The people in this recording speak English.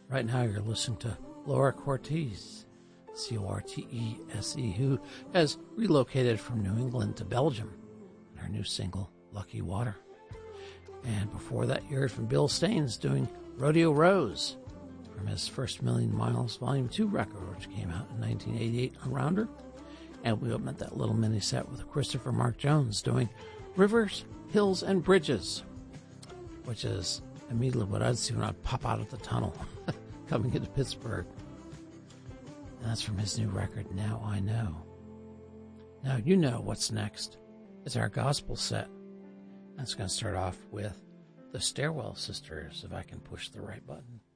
Right now you're listening to Laura Cortese, Cortese, who has relocated from New England to Belgium in her new single, Lucky Water. And before that, you heard from Bill Staines doing Rodeo Rose from his First Million Miles Volume 2 record, which came out in 1988 on Rounder. And we opened that little mini set with Christopher Mark Jones doing Rivers, Hills, and Bridges, which is immediately what I'd see when I'd pop out of the tunnel coming into Pittsburgh. And that's from his new record, Now I Know. Now you know what's next. It's our gospel set. And it's going to start off with the Stairwell Sisters, if I can push the right button.